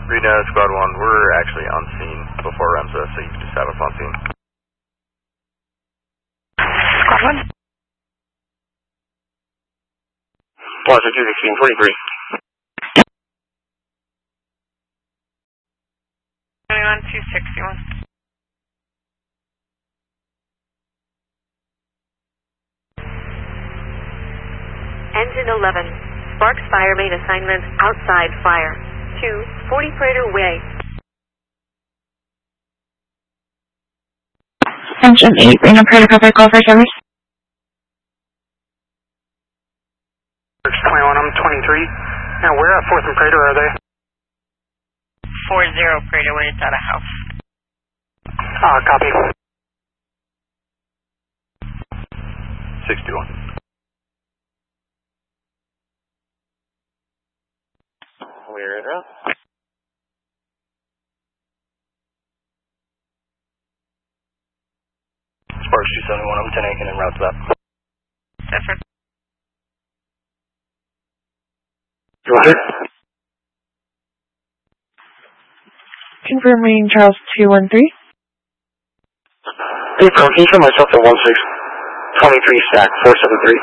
Reno, Squad 1, we're actually on scene before Remza, so you can just have us on scene. Squad 1? Plaza 216, 23. 261. Engine 11. Sparks Fire made assignment outside fire. 240 Prater Way. Engine 8, Reno Prater Public Call for service. 21, I'm 23. Now, where at 4th and Prater are they? 40 Prater Way, it's at a house. Copy. 61. We're in route. Sparks 271, I'm 10 Aiken en route to that. Different. Roger. Confirming Charles 213. April, can you show myself to 1623 stack 473?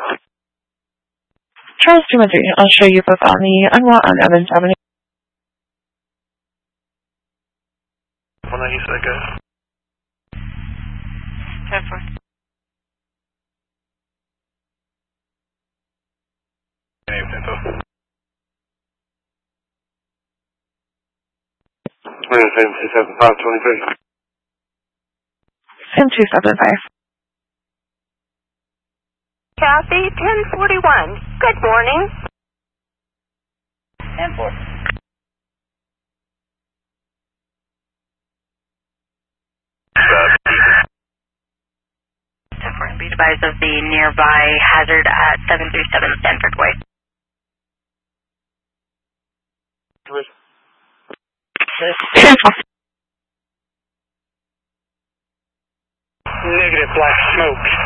Charles 213, I'll show you both on the Unwell on Evans Avenue. When you said go. 10-4. Name info. 275, 23. Sam 275. Kathy 1041. Good morning. 10-4. Be advised of the nearby hazard at 737 Stanford Way. Negative, black smoke.